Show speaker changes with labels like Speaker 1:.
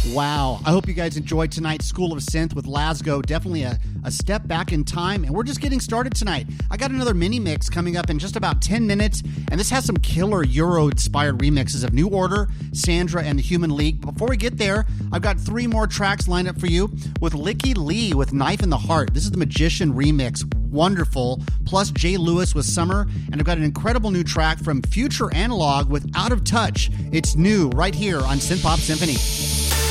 Speaker 1: Wow. I hope you guys enjoyed tonight's School of Synth with Lasgo. Definitely a step back in time, and we're just getting started tonight. I got another mini mix coming up in just about 10 minutes, and this has some killer Euro-inspired remixes of New Order, Sandra, and the Human League. But before we get there, I've got 3 more tracks lined up for you with Licky Lee with Knife in the Heart. This is the Magician remix. Wonderful. Plus Jay Lewis with Summer, and I've got an incredible new track from Future Analog with Out of Touch. It's new right here on Synth Pop Symphony.